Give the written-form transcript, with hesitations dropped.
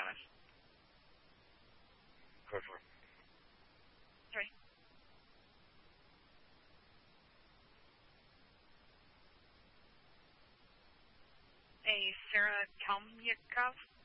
honest. Go for it. Sorry. A Sarah Kalmyakov.